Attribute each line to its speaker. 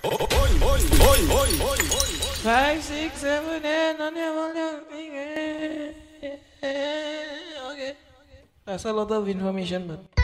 Speaker 1: 5, 6, 7, 8, okay. That's a lot of information, but